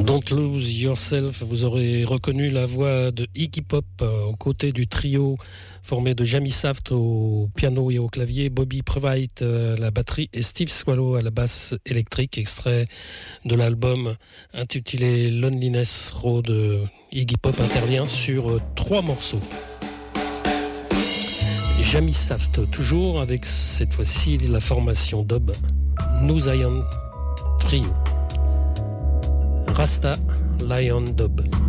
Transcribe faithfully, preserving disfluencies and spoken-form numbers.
Don't Lose Yourself, vous aurez reconnu la voix de Iggy Pop euh, aux côtés du trio formé de Jamie Saft au piano et au clavier, Bobby Previght à la batterie et Steve Swallow à la basse électrique, extrait de l'album intitulé Loneliness Road. Iggy Pop intervient sur euh, trois morceaux. Jamie Saft toujours avec cette fois-ci la formation dub New Zion Trio. Rasta Lion Dub.